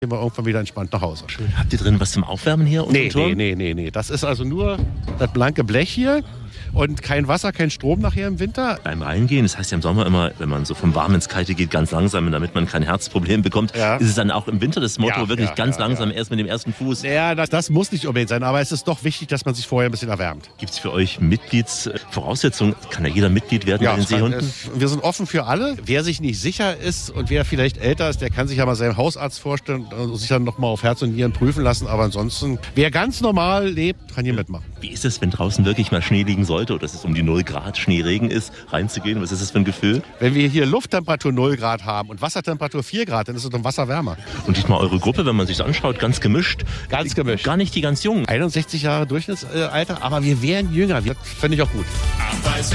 gehen wir irgendwann wieder entspannt nach Hause. Schön. Habt ihr drin was zum Aufwärmen hier? Nee. Das ist also nur das blanke Blech hier und kein Wasser, kein Strom nachher im Winter. Beim Reingehen, das heißt ja im Sommer immer, wenn man so vom Warmen ins Kalte geht, ganz langsam, damit man kein Herzproblem bekommt. Ja. Ist es dann auch im Winter das Motto, wirklich ganz langsam, ja. erst mit dem ersten Fuß? Ja, das muss nicht unbedingt sein, aber es ist doch wichtig, dass man sich vorher ein bisschen erwärmt. Gibt es für euch Mitgliedsvoraussetzungen? Kann ja jeder Mitglied werden bei den Seehunden? Wir sind offen für alle. Wer sich nicht sicher ist und wer vielleicht älter ist, der kann sich ja mal seinem Hausarzt vorstellen und sich dann nochmal auf Herz und Nieren prüfen lassen. Aber ansonsten, wer ganz normal lebt, kann hier mitmachen. Wie ist es, wenn draußen wirklich mal Schnee liegen sollte oder dass es um die 0 Grad Schneeregen ist, reinzugehen? Was ist das für ein Gefühl? Wenn wir hier Lufttemperatur 0 Grad haben und Wassertemperatur 4 Grad, dann ist es im Wasser wärmer. Und diesmal eure Gruppe, wenn man sich anschaut, ganz gemischt. Ganz gemischt. Gar nicht die ganz Jungen. 61 Jahre Durchschnittsalter, aber wir wären jünger. Das fände ich auch gut.